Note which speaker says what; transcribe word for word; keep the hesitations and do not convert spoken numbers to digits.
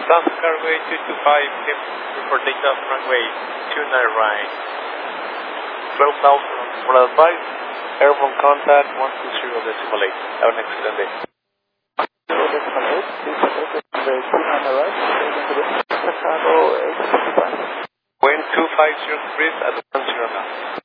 Speaker 1: South Carway two two five, report takeoff runway two nine right. twelve thousand, for advice, airborne contact one two zero decimal eight. Have an excellent day.
Speaker 2: zero decimal eight, please select runway two nine right, into the Chicago eight sixty-five.
Speaker 1: Wind two five zero degrees at one zero knots.